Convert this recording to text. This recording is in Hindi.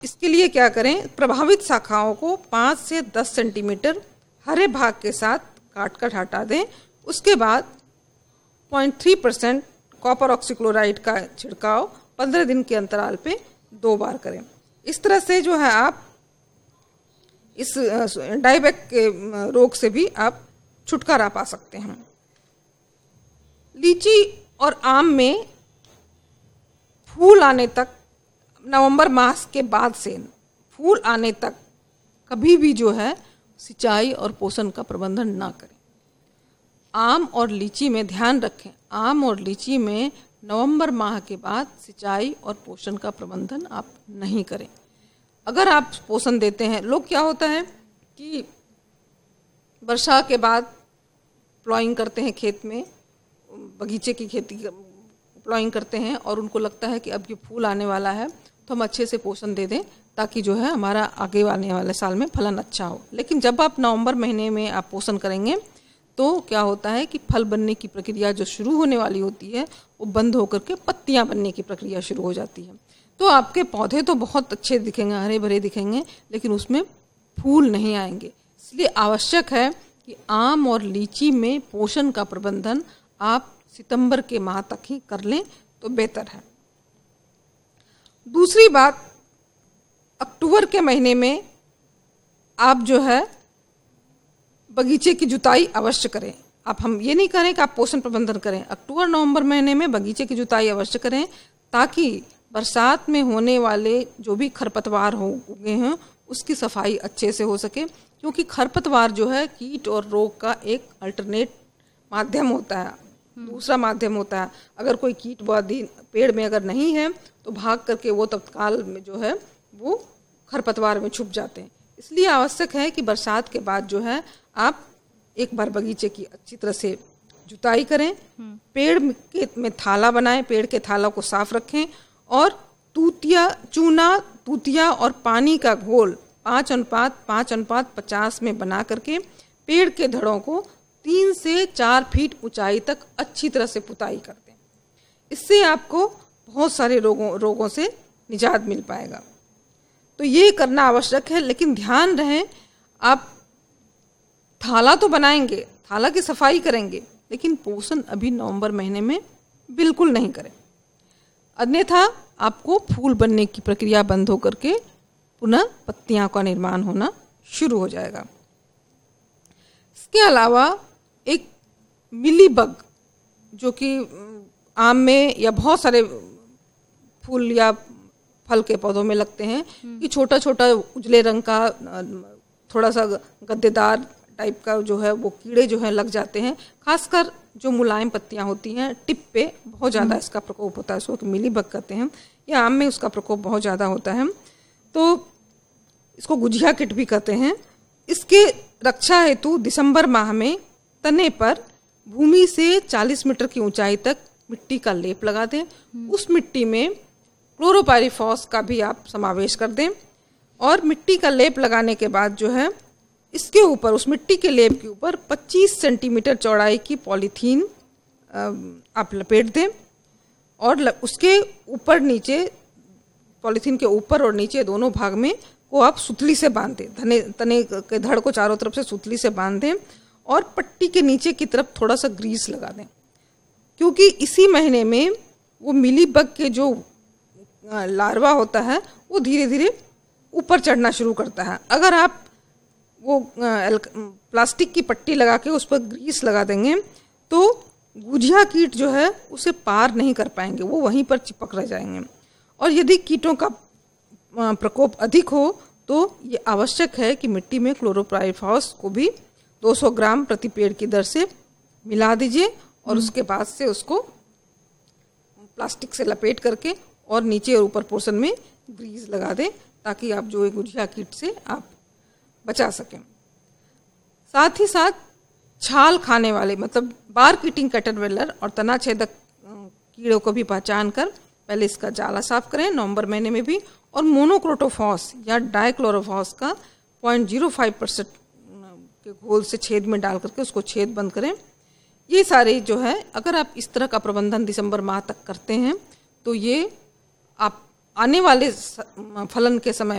इसके लिए क्या करें, प्रभावित शाखाओं को 5 से 10 सेंटीमीटर हरे भाग के साथ काट कर हटा दें। उसके बाद 0.3% कॉपर ऑक्सीक्लोराइड का छिड़काव 15 दिन के अंतराल पे 2 बार करें। इस तरह से जो है आप इस डाईबैक के रोग से भी आप छुटकारा पा सकते हैं। लीची और आम में फूल आने तक, नवंबर मास के बाद से फूल आने तक कभी भी जो है सिंचाई और पोषण का प्रबंधन ना करें। आम और लीची में ध्यान रखें, आम और लीची में नवंबर माह के बाद सिंचाई और पोषण का प्रबंधन आप नहीं करें। अगर आप पोषण देते हैं, लोग क्या होता है कि वर्षा के बाद प्लॉइंग करते हैं, खेत में बगीचे की खेती प्लॉइंग करते हैं और उनको लगता है कि अब ये फूल आने वाला है तो हम अच्छे से पोषण दे दें ताकि जो है हमारा आगे आने वाले साल में फलन अच्छा हो। लेकिन जब आप नवंबर महीने में आप पोषण करेंगे तो क्या होता है कि फल बनने की प्रक्रिया जो शुरू होने वाली होती है वो बंद होकर के पत्तियां बनने की प्रक्रिया शुरू हो जाती है। तो आपके पौधे तो बहुत अच्छे दिखेंगे, हरे भरे दिखेंगे, लेकिन उसमें फूल नहीं आएंगे। इसलिए आवश्यक है कि आम और लीची में पोषण का प्रबंधन आप सितंबर के माह तक ही कर लें तो बेहतर है। दूसरी बात, अक्टूबर के महीने में आप जो है बगीचे की जुताई अवश्य करें। हम ये नहीं करें कि आप पोषण प्रबंधन करें, अक्टूबर नवंबर महीने में बगीचे की जुताई अवश्य करें ताकि बरसात में होने वाले जो भी खरपतवार हो उगे हैं उसकी सफाई अच्छे से हो सके। क्योंकि खरपतवार जो है कीट और रोग का एक अल्टरनेट माध्यम होता है, दूसरा माध्यम होता है। अगर कोई कीट बाधी पेड़ में अगर नहीं है तो भाग करके वो तत्काल में जो है वो खरपतवार में छुप जाते हैं। इसलिए आवश्यक है कि बरसात के बाद जो है आप एक बार बगीचे की अच्छी तरह से जुताई करें, पेड़ में थाला बनाएं, पेड़ के थाला को साफ रखें और तूतिया और पानी का घोल 5:5:50 में बना करके पेड़ के धड़ों को 3 से 4 फीट ऊंचाई तक अच्छी तरह से पुताई कर दें। इससे आपको बहुत सारे रोगों से निजात मिल पाएगा। तो ये करना आवश्यक है, लेकिन ध्यान रहे आप थाला तो बनाएंगे, थाला की सफाई करेंगे, लेकिन पोषण अभी नवंबर महीने में बिल्कुल नहीं करें, अन्यथा आपको फूल बनने की प्रक्रिया बंद होकर के पुनः पत्तियां का निर्माण होना शुरू हो जाएगा। इसके अलावा एक मिलीबग जो कि आम में या बहुत सारे फूल या फल के पौधों में लगते हैं कि छोटा छोटा उजले रंग का थोड़ा सा गद्देदार टाइप का जो है वो कीड़े जो है लग जाते हैं। खासकर जो मुलायम पत्तियां होती हैं टिप पे बहुत ज़्यादा इसका प्रकोप होता है, इसको मिलीबग कहते हैं, या आम में उसका प्रकोप बहुत ज़्यादा होता है। तो इसको गुजिया किट भी कहते हैं। इसके रक्षा हेतु दिसंबर माह में तने पर भूमि से 40 मीटर की ऊंचाई तक मिट्टी का लेप लगा दें। उस मिट्टी में क्लोरोपाइरीफॉस का भी आप समावेश कर दें और मिट्टी का लेप लगाने के बाद जो है इसके ऊपर, उस मिट्टी के लेप के ऊपर 25 सेंटीमीटर चौड़ाई की पॉलीथीन आप लपेट दें और उसके ऊपर नीचे, पॉलीथीन के ऊपर और नीचे दोनों भाग में को आप सुतली से बांध दें, तने के धड़ को चारों तरफ से सुतली से बांध दें और पट्टी के नीचे की तरफ थोड़ा सा ग्रीस लगा दें। क्योंकि इसी महीने में वो मिलीबग के जो लार्वा होता है वो धीरे धीरे ऊपर चढ़ना शुरू करता है। अगर आप वो प्लास्टिक की पट्टी लगा के उस पर ग्रीस लगा देंगे तो गुजिया कीट जो है उसे पार नहीं कर पाएंगे, वो वहीं पर चिपक रह जाएंगे। और यदि कीटों का प्रकोप अधिक हो तो ये आवश्यक है कि मिट्टी में क्लोरोपाइरीफॉस को भी 200 ग्राम प्रति पेड़ की दर से मिला दीजिए और उसके बाद से उसको प्लास्टिक से लपेट करके और नीचे और ऊपर पोर्शन में ग्रीस लगा दें ताकि आप जो गुजिया कीट से आप बचा सकें। साथ ही साथ छाल खाने वाले, मतलब बार्क ईटिंग कैटरपिलर और तना छेदक कीड़ों को भी पहचान कर पहले इसका जाला साफ करें नवंबर महीने में भी, और मोनोक्रोटोफॉस या डाइक्लोरोफॉस का 0.05% के घोल से छेद में डाल करके उसको छेद बंद करें। ये सारे जो है अगर आप इस तरह का प्रबंधन दिसंबर माह तक करते हैं तो ये आने वाले फलन के समय